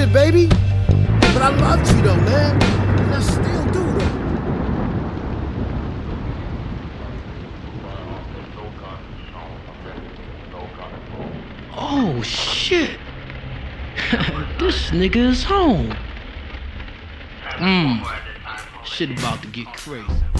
it, baby. But I loved you though, man. And I still do though. Oh shit. This nigga is home. Shit about to get crazy.